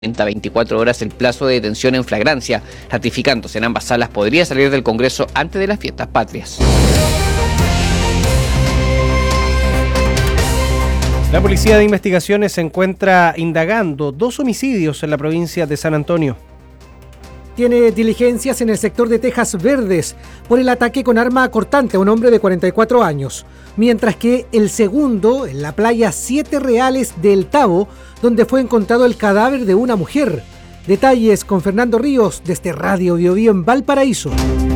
24 horas el plazo de detención en flagrancia. Ratificándose en ambas salas, podría salir del Congreso antes de las fiestas patrias. La Policía de Investigaciones se encuentra indagando 2 homicidios en la provincia de San Antonio. Tiene diligencias en el sector de Tejas Verdes por el ataque con arma cortante a un hombre de 44 años, mientras que el segundo en la playa Siete Reales del Tabo, donde fue encontrado el cadáver de una mujer. Detalles con Fernando Ríos desde Radio Biobío en Valparaíso.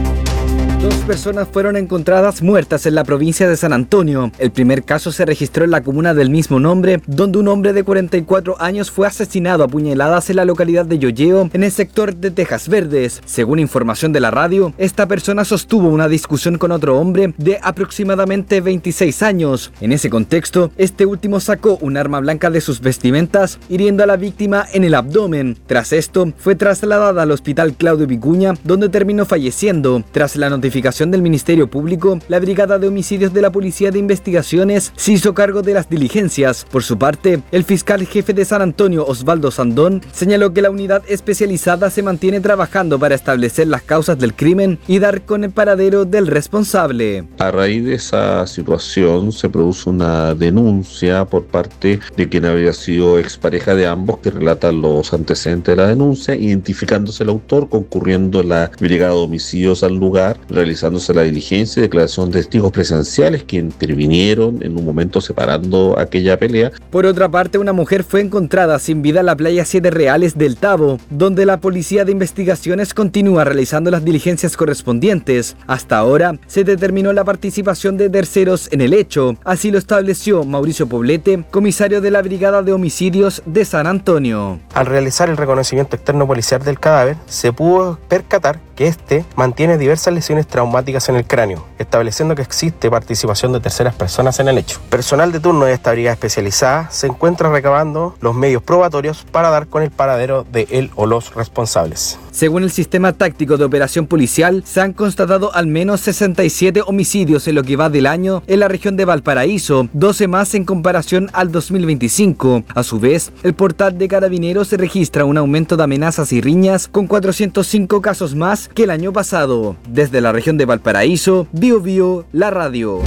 2 personas fueron encontradas muertas en la provincia de San Antonio. El primer caso se registró en la comuna del mismo nombre, donde un hombre de 44 años fue asesinado a puñaladas en la localidad de Yoyeo, en el sector de Tejas Verdes. Según información de la radio, esta persona sostuvo una discusión con otro hombre de aproximadamente 26 años. En ese contexto, este último sacó un arma blanca de sus vestimentas, hiriendo a la víctima en el abdomen. Tras esto, fue trasladada al hospital Claudio Vicuña, donde terminó falleciendo. Tras la notificación del Ministerio Público, la Brigada de Homicidios de la Policía de Investigaciones se hizo cargo de las diligencias. Por su parte, el fiscal jefe de San Antonio, Osvaldo Sandón, señaló que la unidad especializada se mantiene trabajando para establecer las causas del crimen y dar con el paradero del responsable. A raíz de esa situación se produce una denuncia por parte de quien había sido expareja de ambos, que relatan los antecedentes de la denuncia, identificándose el autor, concurriendo la Brigada de Homicidios al lugar, realizándose la diligencia y declaración de testigos presenciales que intervinieron en un momento separando aquella pelea. Por otra parte, una mujer fue encontrada sin vida en la playa Siete Reales del Tabo, donde la Policía de Investigaciones continúa realizando las diligencias correspondientes. Hasta ahora se determinó la participación de terceros en el hecho, así lo estableció Mauricio Poblete, comisario de la Brigada de Homicidios de San Antonio. Al realizar el reconocimiento externo policial del cadáver, se pudo percatar que este mantiene diversas lesiones traumáticas en el cráneo, estableciendo que existe participación de terceras personas en el hecho. Personal de turno de esta brigada especializada se encuentra recabando los medios probatorios para dar con el paradero de él o los responsables. Según el Sistema Táctico de Operación Policial, se han constatado al menos 67 homicidios en lo que va del año en la región de Valparaíso, 12 más en comparación al 2025. A su vez, el portal de Carabineros se registra un aumento de amenazas y riñas con 405 casos más que el año pasado. Desde la región de Valparaíso, Biobío, la radio.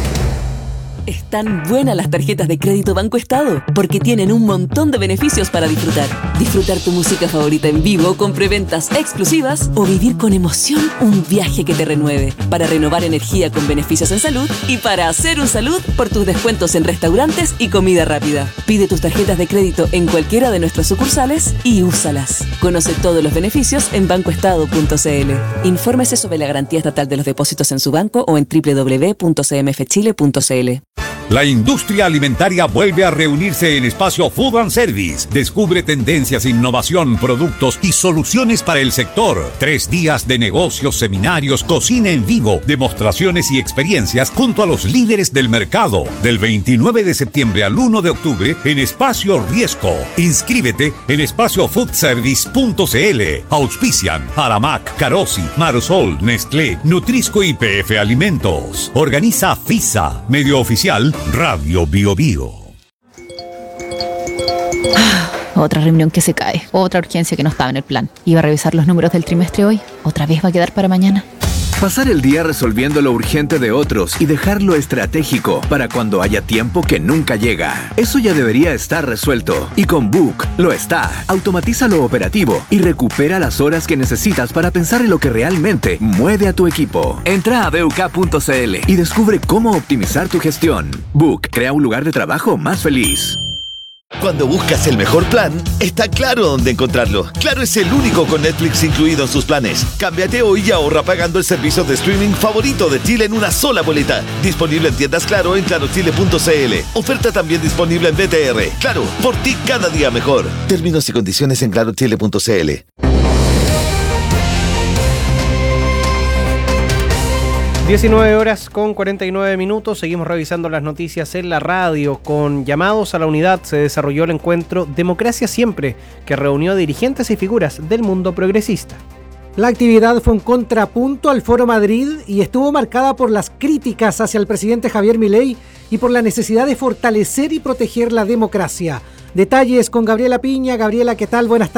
Están buenas las tarjetas de crédito Banco Estado, porque tienen un montón de beneficios para disfrutar. Disfrutar tu música favorita en vivo con preventas exclusivas o vivir con emoción un viaje que te renueve. Para renovar energía con beneficios en salud y para hacer un salud por tus descuentos en restaurantes y comida rápida. Pide tus tarjetas de crédito en cualquiera de nuestras sucursales y úsalas. Conoce todos los beneficios en bancoestado.cl. Infórmese sobre la garantía estatal de los depósitos en su banco o en www.cmfchile.cl. La industria alimentaria vuelve a reunirse en Espacio Food and Service. Descubre tendencias, innovación, productos y soluciones para el sector. 3 días de negocios, seminarios, cocina en vivo, demostraciones y experiencias junto a los líderes del mercado. Del 29 de septiembre al 1 de octubre en Espacio Riesco. Inscríbete en espaciofoodservice.cl. Auspician Aramac, Carosi, Marosol, Nestlé, Nutrisco y PF Alimentos. Organiza FISA, medio oficial Radio Biobío. Otra reunión que se cae, otra urgencia que no estaba en el plan. Iba a revisar los números del trimestre hoy, otra vez va a quedar para mañana. Pasar el día resolviendo lo urgente de otros y dejar lo estratégico para cuando haya tiempo que nunca llega. Eso ya debería estar resuelto. Y con Book lo está. Automatiza lo operativo y recupera las horas que necesitas para pensar en lo que realmente mueve a tu equipo. Entra a BUK.cl y descubre cómo optimizar tu gestión. Book crea un lugar de trabajo más feliz. Cuando buscas el mejor plan, está Claro dónde encontrarlo. Claro es el único con Netflix incluido en sus planes. Cámbiate hoy y ahorra pagando el servicio de streaming favorito de Chile en una sola boleta. Disponible en tiendas Claro en clarochile.cl. Oferta también disponible en BTR. Claro, por ti cada día mejor. Términos y condiciones en clarochile.cl. 19 horas con 49 minutos, seguimos revisando las noticias en la radio. Con llamados a la unidad se desarrolló el encuentro Democracia Siempre, que reunió dirigentes y figuras del mundo progresista. La actividad fue un contrapunto al Foro Madrid y estuvo marcada por las críticas hacia el presidente Javier Milei y por la necesidad de fortalecer y proteger la democracia. Detalles con Gabriela Piña. Gabriela, ¿qué tal? Buenas tardes.